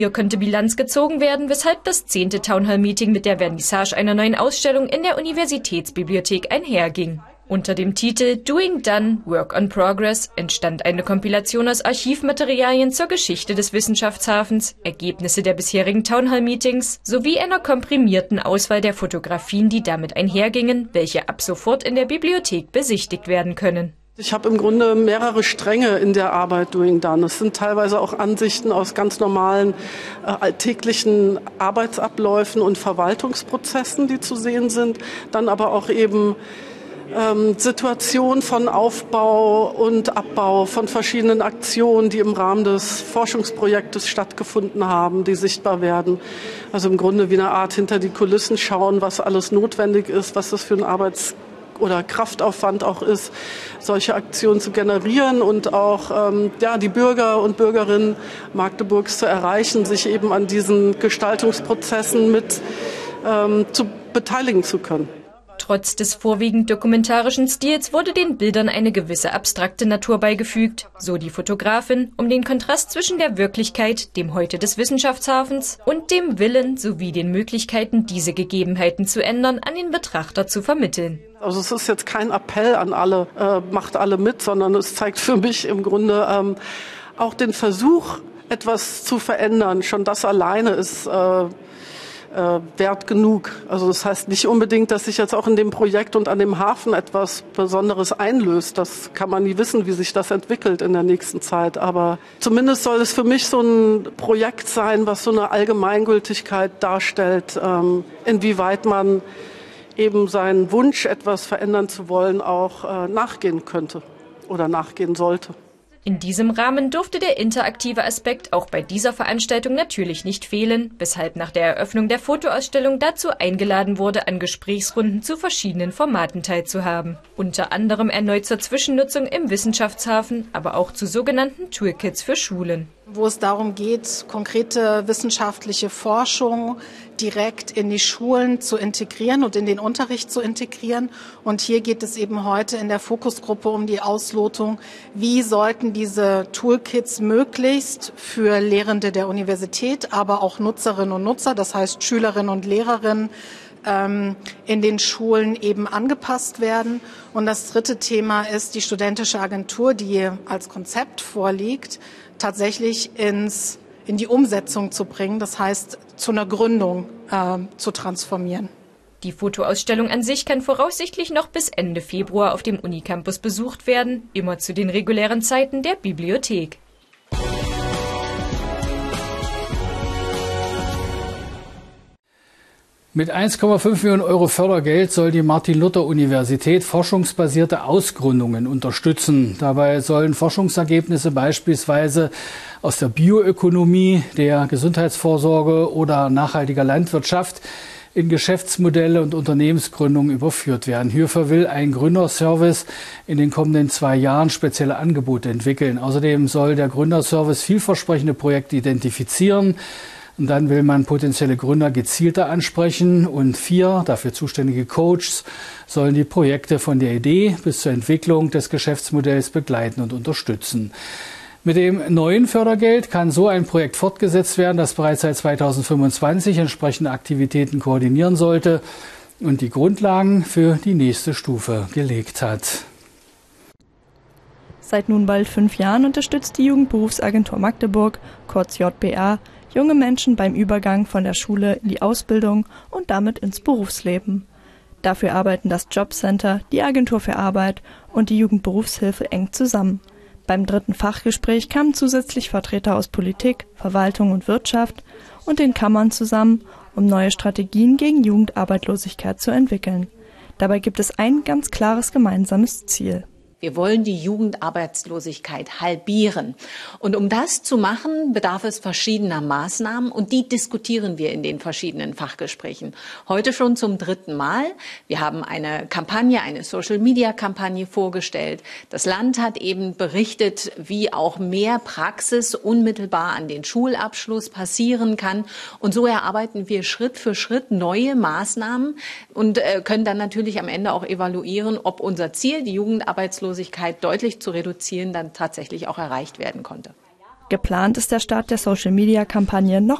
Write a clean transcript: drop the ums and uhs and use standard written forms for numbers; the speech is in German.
Hier könnte Bilanz gezogen werden, weshalb das 10. Townhall-Meeting mit der Vernissage einer neuen Ausstellung in der Universitätsbibliothek einherging. Unter dem Titel Doing Done, Work on Progress entstand eine Kompilation aus Archivmaterialien zur Geschichte des Wissenschaftshafens, Ergebnisse der bisherigen Townhall-Meetings sowie einer komprimierten Auswahl der Fotografien, die damit einhergingen, welche ab sofort in der Bibliothek besichtigt werden können. Ich habe im Grunde mehrere Stränge in der Arbeit Doing Done. Es sind teilweise auch Ansichten aus ganz normalen alltäglichen Arbeitsabläufen und Verwaltungsprozessen, die zu sehen sind. Dann aber auch eben Situation von Aufbau und Abbau von verschiedenen Aktionen, die im Rahmen des Forschungsprojektes stattgefunden haben, die sichtbar werden. Also im Grunde wie eine Art hinter die Kulissen schauen, was alles notwendig ist, was das für ein oder Kraftaufwand auch ist, solche Aktionen zu generieren und auch die Bürger und Bürgerinnen Magdeburgs zu erreichen, sich eben an diesen Gestaltungsprozessen mit zu beteiligen zu können. Trotz des vorwiegend dokumentarischen Stils wurde den Bildern eine gewisse abstrakte Natur beigefügt, so die Fotografin, um den Kontrast zwischen der Wirklichkeit, dem Heute des Wissenschaftshafens und dem Willen sowie den Möglichkeiten, diese Gegebenheiten zu ändern, an den Betrachter zu vermitteln. Also es ist jetzt kein Appell an alle, macht alle mit, sondern es zeigt für mich im Grunde auch den Versuch, etwas zu verändern. Schon das alleine ist wert genug. Also das heißt nicht unbedingt, dass sich jetzt auch in dem Projekt und an dem Hafen etwas Besonderes einlöst. Das kann man nie wissen, wie sich das entwickelt in der nächsten Zeit. Aber zumindest soll es für mich so ein Projekt sein, was so eine Allgemeingültigkeit darstellt, inwieweit man eben seinen Wunsch, etwas verändern zu wollen, auch nachgehen könnte oder nachgehen sollte. In diesem Rahmen durfte der interaktive Aspekt auch bei dieser Veranstaltung natürlich nicht fehlen, weshalb nach der Eröffnung der Fotoausstellung dazu eingeladen wurde, an Gesprächsrunden zu verschiedenen Formaten teilzuhaben. Unter anderem erneut zur Zwischennutzung im Wissenschaftshafen, aber auch zu sogenannten Toolkits für Schulen. Wo es darum geht, konkrete wissenschaftliche Forschung direkt in die Schulen zu integrieren und in den Unterricht zu integrieren. Und hier geht es eben heute in der Fokusgruppe um die Auslotung, wie sollten diese Toolkits möglichst für Lehrende der Universität, aber auch Nutzerinnen und Nutzer, das heißt Schülerinnen und Lehrerinnen, in den Schulen eben angepasst werden. Und das dritte Thema ist die studentische Agentur, die als Konzept vorliegt, tatsächlich in die Umsetzung zu bringen, das heißt zu einer Gründung zu transformieren. Die Fotoausstellung an sich kann voraussichtlich noch bis Ende Februar auf dem Unicampus besucht werden, immer zu den regulären Zeiten der Bibliothek. Mit 1,5 Millionen Euro Fördergeld soll die Martin-Luther-Universität forschungsbasierte Ausgründungen unterstützen. Dabei sollen Forschungsergebnisse beispielsweise aus der Bioökonomie, der Gesundheitsvorsorge oder nachhaltiger Landwirtschaft in Geschäftsmodelle und Unternehmensgründungen überführt werden. Hierfür will ein Gründerservice in den kommenden 2 Jahren spezielle Angebote entwickeln. Außerdem soll der Gründerservice vielversprechende Projekte identifizieren. Und dann will man potenzielle Gründer gezielter ansprechen und 4 dafür zuständige Coaches sollen die Projekte von der Idee bis zur Entwicklung des Geschäftsmodells begleiten und unterstützen. Mit dem neuen Fördergeld kann so ein Projekt fortgesetzt werden, das bereits seit 2025 entsprechende Aktivitäten koordinieren sollte und die Grundlagen für die nächste Stufe gelegt hat. Seit nun bald 5 Jahren unterstützt die Jugendberufsagentur Magdeburg, kurz JBA, junge Menschen beim Übergang von der Schule in die Ausbildung und damit ins Berufsleben. Dafür arbeiten das Jobcenter, die Agentur für Arbeit und die Jugendberufshilfe eng zusammen. Beim 3. Fachgespräch kamen zusätzlich Vertreter aus Politik, Verwaltung und Wirtschaft und den Kammern zusammen, um neue Strategien gegen Jugendarbeitslosigkeit zu entwickeln. Dabei gibt es ein ganz klares gemeinsames Ziel. Wir wollen die Jugendarbeitslosigkeit halbieren. Und um das zu machen, bedarf es verschiedener Maßnahmen und die diskutieren wir in den verschiedenen Fachgesprächen. Heute schon zum 3. Mal. Wir haben eine Kampagne, eine Social-Media-Kampagne vorgestellt. Das Land hat eben berichtet, wie auch mehr Praxis unmittelbar an den Schulabschluss passieren kann. Und so erarbeiten wir Schritt für Schritt neue Maßnahmen und können dann natürlich am Ende auch evaluieren, ob unser Ziel, die Jugendarbeitslosigkeit deutlich zu reduzieren, dann tatsächlich auch erreicht werden konnte. Geplant ist der Start der Social-Media-Kampagne noch